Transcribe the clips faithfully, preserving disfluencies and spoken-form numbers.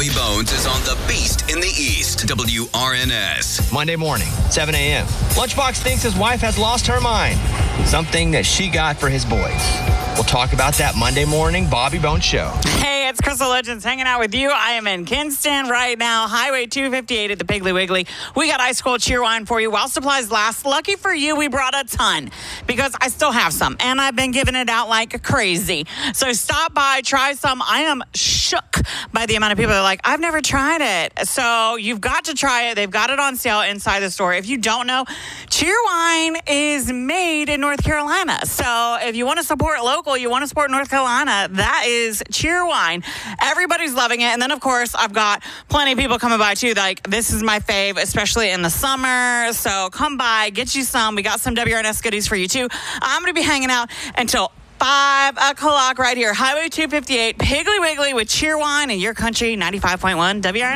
Bobby Bones is on the Beast in the East. W R N S. Monday morning, seven a.m. Lunchbox thinks his wife has lost her mind. Something that she got for his boys. We'll talk about that Monday morning Bobby Bones Show. Hey, it's Crystal Legends hanging out with you. I am in Kinston right now, Highway two fifty-eight at the Piggly Wiggly. We got ice cold cheer wine for you while supplies last. Lucky for you, we brought a ton because I still have some, and I've been giving it out like crazy. So stop by, try some. I am shook by the amount of people that are like, I've never tried it. So you've got to try it. They've got it on sale inside the store. If you don't know, cheer wine is made in North Carolina. So if you want to support local, you want to support North Carolina, that is cheer wine. Everybody's loving it. And then, of course, I've got plenty of people coming by, too. Like, this is my fave, especially in the summer. So come by, get you some. We got some W R N S goodies for you, too. I'm going to be hanging out until five o'clock right here. Highway two fifty-eight, Piggly Wiggly with cheer wine in your country, ninety-five point one W R N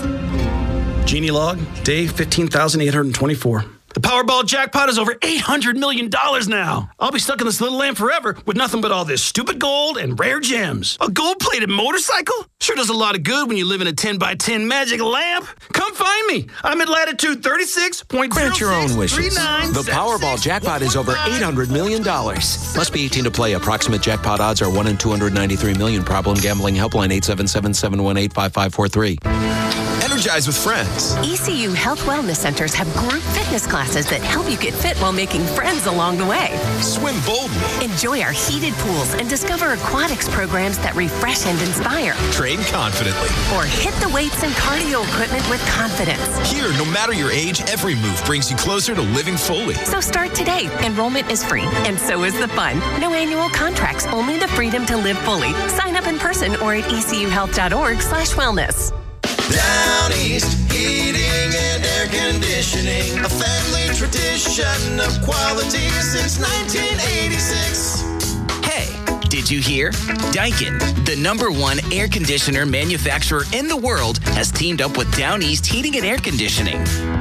S. Genie log, day fifteen thousand eight hundred twenty-four. The Powerball jackpot is over eight hundred million dollars now. I'll be stuck in this little lamp forever with nothing but all this stupid gold and rare gems. A gold-plated motorcycle? Sure does a lot of good when you live in a ten by ten magic lamp. Come find me. I'm at latitude thirty-six point zero six. Grant your own wishes. The Powerball jackpot is over eight hundred million dollars. Must be eighteen to play. Approximate jackpot odds are one in two hundred ninety-three million. Problem gambling helpline eight seven seven, seven one eight, five five four three. Energize with friends. E C U Health Wellness Centers have group fitness classes that help you get fit while making friends along the way. Swim boldly. Enjoy our heated pools and discover aquatics programs that refresh and inspire. Train confidently. Or hit the weights and cardio equipment with confidence. Here, no matter your age, every move brings you closer to living fully. So start today. Enrollment is free, and so is the fun. No annual contracts, only the freedom to live fully. Sign up in person or at ecuhealth.org slash wellness. Down East, heating and air conditioning, a family tradition of quality since nineteen eighty-six. Hey, did you hear? Daikin, the number one air conditioner manufacturer in the world, has teamed up with Down East Heating and Air Conditioning.